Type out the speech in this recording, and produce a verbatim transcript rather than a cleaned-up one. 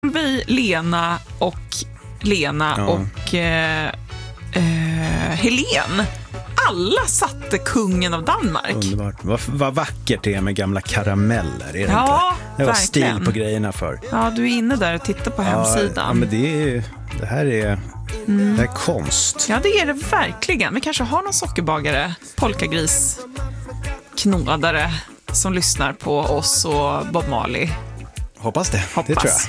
Vi, Lena och Lena Ja. och eh, eh, Helen. Alla satte kungen av Danmark. Underbart. Vad, vad vackert det är med gamla karameller, är det Ja, inte? Det var verkligen. stil på grejerna för. Ja, du är inne där och tittar på Ja, hemsidan. ja, men det, är, det här är Mm. det här är konst. Ja, det är det verkligen. Vi kanske har någon sockerbagare, polkagris, knådare som lyssnar på oss och Bob Marley. Hoppas det. Hoppas. Det tror jag.